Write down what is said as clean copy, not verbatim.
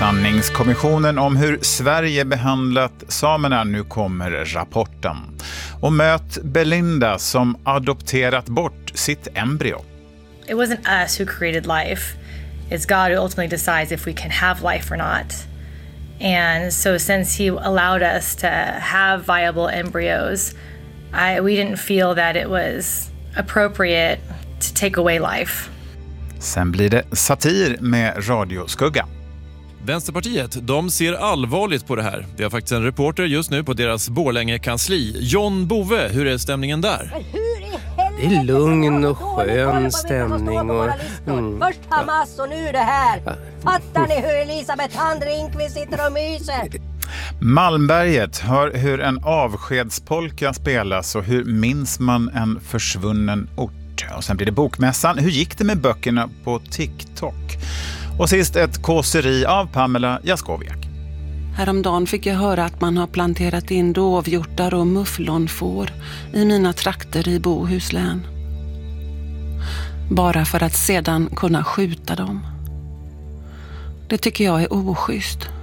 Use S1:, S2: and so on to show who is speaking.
S1: Sanningskommissionen om hur Sverige behandlat samerna. Nu kommer rapporten. Och möt Belinda som adopterat bort sitt embryo.
S2: It wasn't us who created life. It's God who ultimately decides if we can have life or not. And so since he allowed us to have viable embryos, we didn't feel that it was appropriate to take away life.
S1: Sen blir det satir med radioskugga.
S3: Vänsterpartiet, de ser allvarligt på det här. Vi har faktiskt en reporter just nu på deras Borlänge-kansli. John Bove, hur är stämningen där?
S4: Det är lugn och skön stämning.
S5: Först Hamas och nu det här. Fattar ni hur Elisabeth Handringqvist sitter och myser?
S1: Malmberget, hör hur en avskedspolka spelas och hur minns man en försvunnen ort. Och sen blir det bokmässan. Hur gick det med böckerna på TikTok? Och sist ett kåseri av Pamela Jaskowiak.
S6: Häromdagen fick jag höra att man har planterat in dovhjortar och mufflonfår i mina trakter i Bohuslän. Bara för att sedan kunna skjuta dem. Det tycker jag är oschysst.